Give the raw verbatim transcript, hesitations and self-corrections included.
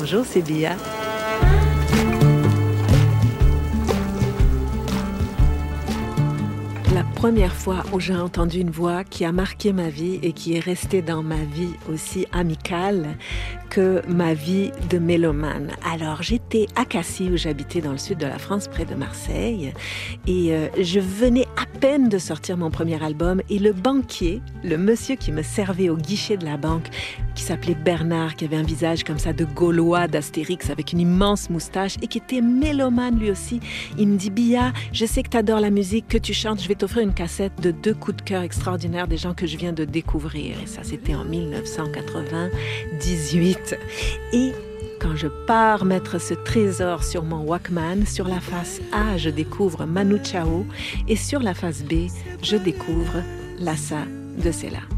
Bonjour, c'est Bia. La première fois où j'ai entendu une voix qui a marqué ma vie et qui est restée dans ma vie aussi amicale que ma vie de mélomane. Alors, j'étais à Cassis, où j'habitais dans le sud de la France, près de Marseille, et euh, je venais à peine de sortir mon premier album, et le banquier, le monsieur qui me servait au guichet de la banque, qui s'appelait Bernard, qui avait un visage comme ça de Gaulois, d'Astérix, avec une immense moustache, et qui était mélomane lui aussi, il me dit « Bia, je sais que tu adores la musique, que tu chantes, je vais t'offrir une cassette de deux coups de cœur extraordinaires des gens que je viens de découvrir. » Et ça, c'était en dix-neuf cent quatre-vingt-dix-huit. Et quand je pars mettre ce trésor sur mon Walkman, sur la face A, je découvre Manu Chao, et sur la face B, je découvre Lhasa de Sela.